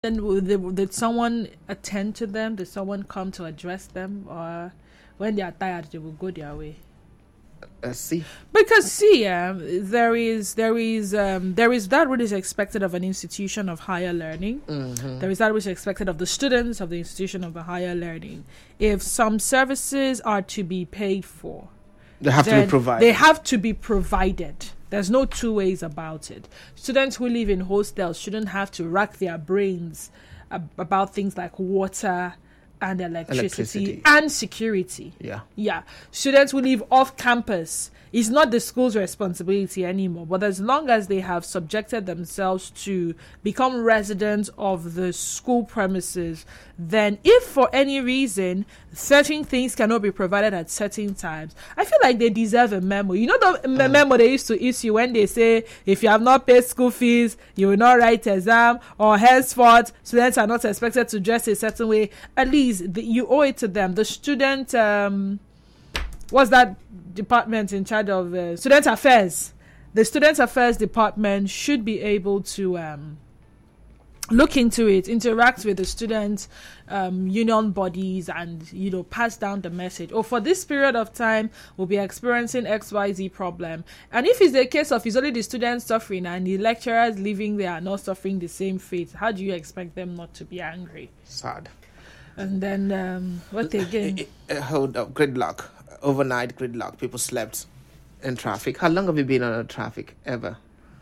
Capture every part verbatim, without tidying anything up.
Then will they, did someone attend to them? Did someone come to address them? Or when they are tired, they will go their way? Uh, see, Because see, um, there is there is um, there is that which is expected of an institution of higher learning. Mhm. There is that which is expected of the students of the institution of the higher learning. If some services are to be paid for, they have to then be provided. they have to be provided. There's no two ways about it. Students who live in hostels shouldn't have to rack their brains ab- about things like water and electricity, Electricity. and security. Yeah. Yeah. Students who live off campus, it's not the school's responsibility anymore. But as long as they have subjected themselves to become residents of the school premises, then if for any reason certain things cannot be provided at certain times, I feel like they deserve a memo. You know the me- memo they used to issue when they say, if you have not paid school fees, you will not write exam, or henceforth students are not expected to dress a certain way. At least the, you owe it to them. The student, um, what's that department in charge of uh, student affairs? The student affairs department should be able to um, look into it, interact with the student um, union bodies, and you know pass down the message. Oh, for this period of time, we'll be experiencing X Y Z problem. And if it's a case of it's only the students suffering and the lecturers living there are not suffering the same fate, how do you expect them not to be angry? Sad. And then um, what again? Uh, uh, hold up, gridlock. Overnight gridlock. People slept in traffic. How long have you been on a traffic ever?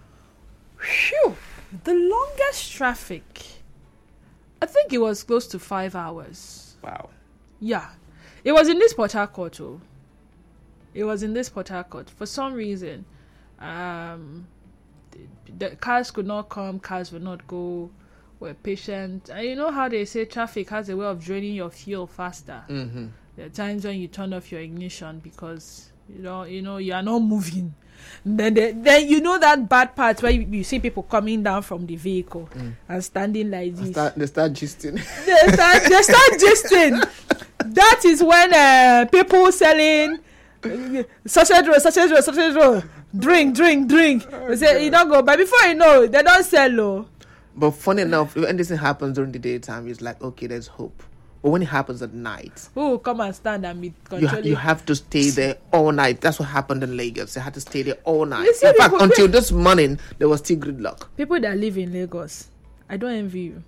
Phew, the longest traffic, I think it was close to five hours. Wow. Yeah, it was in this Port Harcourt. Oh. It was in this Port Harcourt. For some reason, um, the, the cars could not come, cars would not go. We're patient, and you know how they say traffic has a way of draining your fuel faster. Mm-hmm. There are times when you turn off your ignition because you know you know you are not moving. Then, they, then you know that bad part where you, you see people coming down from the vehicle Mm. and standing like They this. start, they start gisting. They start, they start gisting. That is when uh, people selling uh, sausage roll, sausage roll, sausage roll, drink, drink, drink. They say you don't go, but before you know, they don't sell low. But funny enough, when this thing happens during the daytime, it's like, okay, there's hope. But when it happens at night, Who will come and stand and be you, ha- controlling? you have to stay there all night. That's what happened in Lagos. They had to stay there all night. You see In fact, people- until this morning, there was still gridlock. People that live in Lagos, I don't envy you.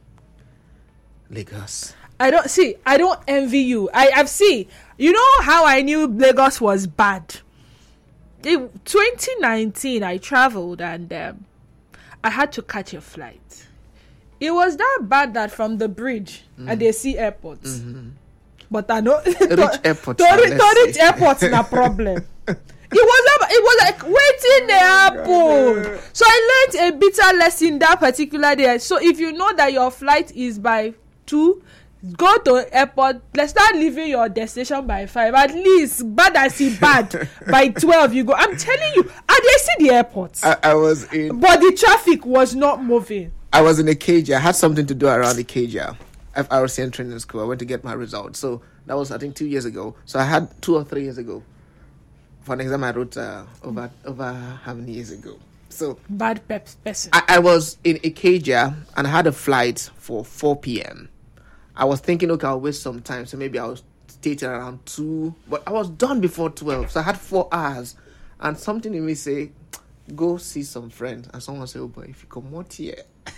Lagos. I don't see. I don't envy you. I have seen. You know how I knew Lagos was bad. In twenty nineteen, I traveled and um, I had to catch a flight. It was that bad that from the bridge and they see airports. Mm-hmm. But I know Reach airport. to, now, re- let's to reach say. airports na problem. It was a- it was like waiting the happen. So I learned a bitter lesson that particular day. So if you know that your flight is by two, go to airport. Let's start leaving your destination by five. At least bad as it bad by twelve you go. I'm telling you, and they see the airport, I, I was in. but the traffic was not moving. I was in a K J. I had something to do around the K J. F R C N training school. I went to get my results. So that was, I think, two years ago. So I had two or three years ago for an exam I wrote uh, over over how many years ago. So Bad pep person. I, I was in Ikeja and I had a flight for four p.m. I was thinking, okay, I'll waste some time. So maybe I'll stay till around two. But I was done before twelve. So I had four hours. And something in me say, go see some friends. And someone say, oh boy, if you come out here.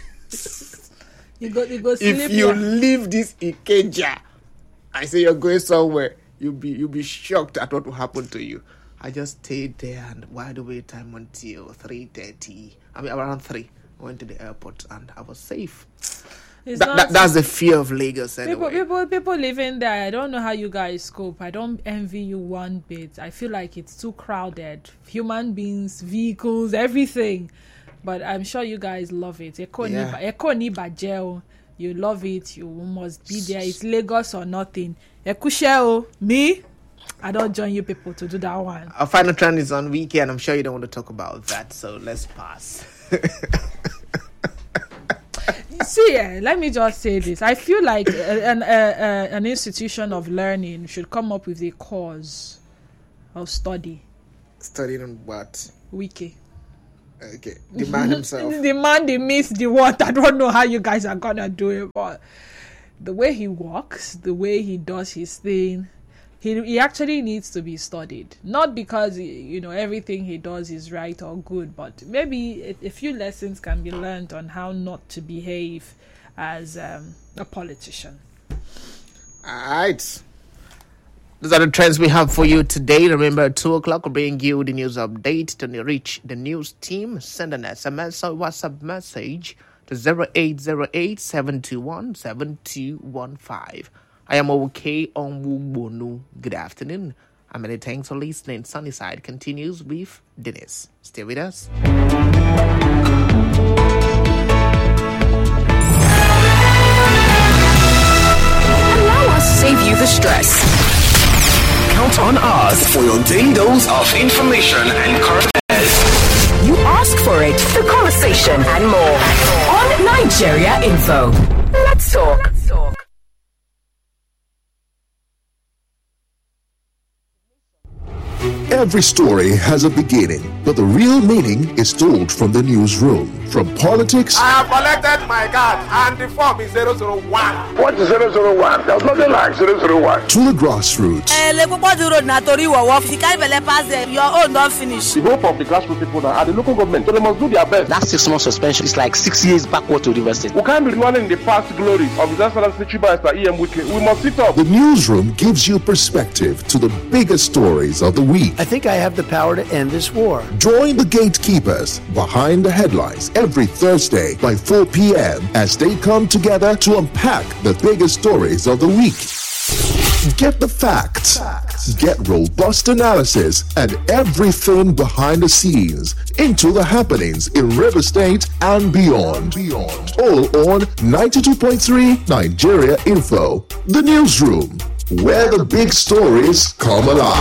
You go, you go sleep. If you here. leave this Ikeja, I say you're going somewhere, you'll be you'll be shocked at what will happen to you. I just stayed there and wide awake time until three thirty. I mean around three. I went to the airport and I was safe. It's That, not- that, that's the fear of Lagos People, anyway. people, people living there. I don't know how you guys cope. I don't envy you one bit. I feel like it's too crowded. Human beings, vehicles, everything. But I'm sure you guys love it. Eko ni Yeah. ba- Eko ni bajeo. You love it. You must be there. It's Lagos or nothing. Ekushe me. I don't join you people to do that one. Our final trend is on weekend. I'm sure you don't want to talk about that, so let's pass. See, eh, let me just say this. I feel like uh, an uh, uh, an institution of learning should come up with a cause of study. Studying on what? Wiki. Okay, the man himself. The man, they miss the what. I don't know how you guys are gonna do it, but the way he walks, the way he does his thing, he he actually needs to be studied. Not because you know everything he does is right or good, but maybe a, a few lessons can be learned on how not to behave as um, a politician. All right. Those are the trends we have for you today. Remember, at two o'clock, we'll bring you the news update. To reach the news team, send an S M S or WhatsApp message to zero eight zero eight, seven two one, seven two one five. I am OK Onwubonu. Good afternoon. And many thanks for listening. Sunnyside continues with Dennis. Stay with us. Allow us to save you the stress. Count on us for your daily dose of information and current affairs. You ask for it, the conversation, and more on Nigeria Info. Let's talk. Let's talk. Every story has a beginning, but the real meaning is told from the newsroom. From politics, I have collected my card and the form is zero zero one. What is zero zero one? There's nothing like zero zero one. To the grassroots. Your own don't finish. The hope of the grassroots people now are the local government, so they must do their best. That six month suspension is like six years backward to the university. We can't be dwelling in the past glories of His Excellency Chief Minister E M Wike. We must sit up. The newsroom gives you perspective to the biggest stories of the week. I think I have the power to end this war. Join the gatekeepers behind the headlines every Thursday by four p.m. as they come together to unpack the biggest stories of the week. Get the facts, get robust analysis, and everything behind the scenes into the happenings in River State and beyond. Beyond. All on ninety-two point three Nigeria Info, the newsroom, where the big stories come alive.